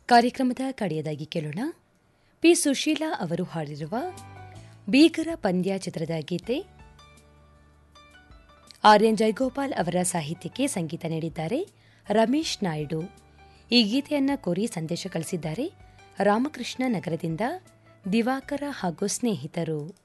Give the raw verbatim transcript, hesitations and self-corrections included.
ಕಾರ್ಯಕ್ರಮದ ಕಡೆಯದಾಗಿ ಕೇಳೋಣ ಪಿ ಸುಶೀಲಾ ಅವರು ಹಾಡಿರುವ ಬೀಗರ ಪಂದ್ಯ ಚಿತ್ರದ ಗೀತೆ. ಆರ್ ಎನ್ ಜಯಗೋಪಾಲ್ ಅವರ ಸಾಹಿತ್ಯಕ್ಕೆ ಸಂಗೀತ ನೀಡಿದ್ದಾರೆ ರಮೇಶ್ ನಾಯ್ಡು. ಈ ಗೀತೆಯನ್ನು ಕೋರಿ ಸಂದೇಶ ಕಳಿಸಿದ್ದಾರೆ ರಾಮಕೃಷ್ಣ ನಗರದಿಂದ ದಿವಾಕರ ಹಾಗೂ ಸ್ನೇಹಿತರು.